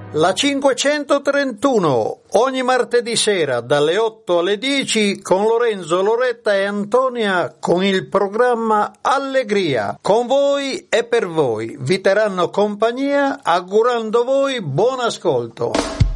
La 531, ogni martedì sera dalle 8 alle 10 con Lorenzo, Loretta e Antonia con il programma Allegria. Con voi e per voi. Vi terranno compagnia augurando voi buon ascolto.